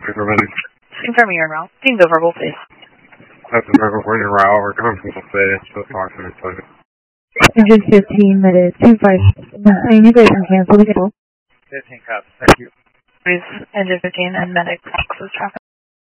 Confirming your route. Being the verbal, please. That's a verbal for your route. We're coming from the city. So talk to me, please. Engine 15, that is 25. You guys can cancel. We can go. 15 cops. Thank you. Please, Engine 15 and medic. Traffic.